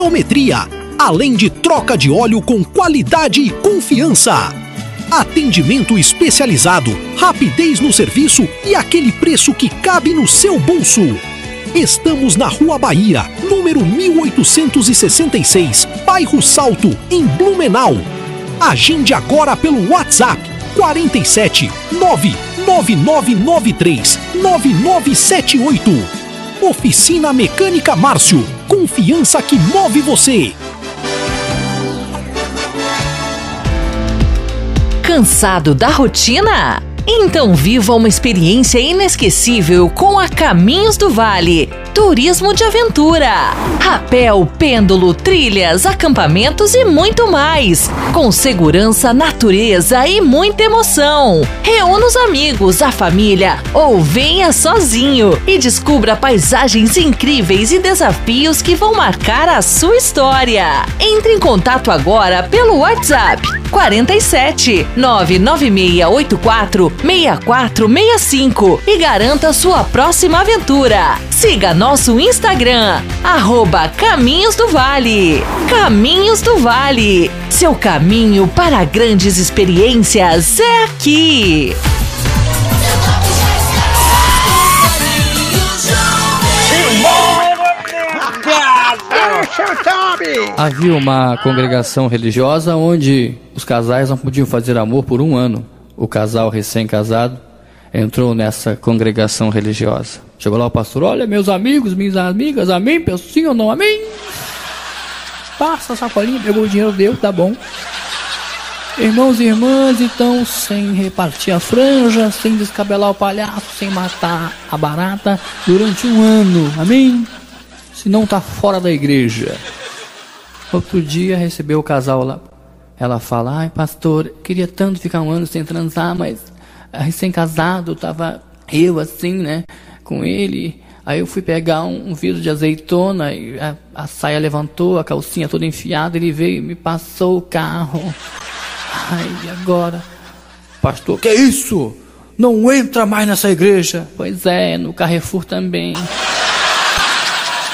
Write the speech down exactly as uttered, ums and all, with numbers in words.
Geometria, além de troca de óleo com qualidade e confiança. Atendimento especializado, rapidez no serviço e aquele preço que cabe no seu bolso. Estamos na Rua Bahia, número mil oitocentos e sessenta e seis, bairro Salto, em Blumenau. Agende agora pelo WhatsApp quarenta e sete, nove nove nove nove três, nove nove sete oito. Oficina Mecânica Márcio, confiança que move você. Cansado da rotina? Então viva uma experiência inesquecível com a Caminhos do Vale. Turismo de aventura, rapel, pêndulo, trilhas, acampamentos e muito mais. Com segurança, natureza e muita emoção. Reúna os amigos, a família ou venha sozinho e descubra paisagens incríveis e desafios que vão marcar a sua história. Entre em contato agora pelo WhatsApp quarenta e sete, nove nove seis oito quatro, seis quatro seis cinco e garanta sua próxima aventura. Siga nosso Instagram, arroba Caminhos do Vale. Caminhos do Vale, seu caminho para grandes experiências é aqui. Havia uma congregação religiosa onde os casais não podiam fazer amor por um ano. O casal recém-casado entrou nessa congregação religiosa. Chegou lá o pastor: olha, meus amigos, minhas amigas, amém? Penso sim ou não, amém? Passa a sacolinha, pegou o dinheiro, deu, tá bom. Irmãos e irmãs, então, sem repartir a franja, sem descabelar o palhaço, sem matar a barata, durante um ano, amém? Se não tá fora da igreja. Outro dia recebeu o casal lá. Ela fala: ai pastor, queria tanto ficar um ano sem transar, mas recém-casado, tava eu assim, né, com ele. Aí eu fui pegar um, um vidro de azeitona e a, a saia levantou, a calcinha toda enfiada, ele veio e me passou o carro. Ai, e agora? Pastor, que isso? Não entra mais nessa igreja. Pois é, no Carrefour também.